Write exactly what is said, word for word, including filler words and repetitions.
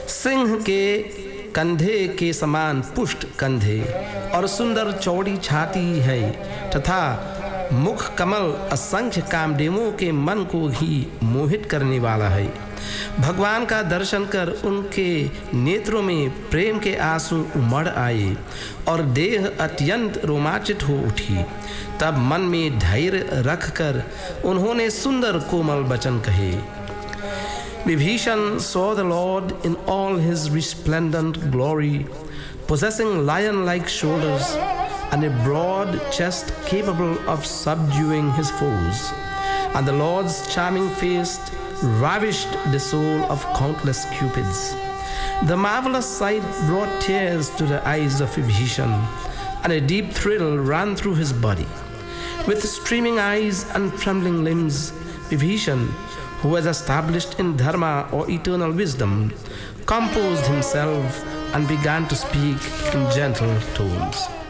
सिंह के कंधे के समान पुष्ट कंधे और सुंदर चौड़ी छाती है तथा मुख कमल असंख्य कामदेवों के मन को ही मोहित करने वाला है। भगवान का दर्शन कर उनके नेत्रों में प्रेम के आंसू उमड़ आए और देह अत्यंत रोमांचित हो उठी। तब मन में धैर्य रखकर उन्होंने सुंदर कोमल वचन कहे। Vibhishan saw the Lord in all his resplendent glory, possessing lion-like shoulders and a broad chest capable of subduing his foes. And the Lord's charming face ravished the soul of countless cupids. The marvelous sight brought tears to the eyes of Vibhishan, and a deep thrill ran through his body. With streaming eyes and trembling limbs, Vibhishan, who was established in dharma or eternal wisdom, composed himself and began to speak in gentle tones.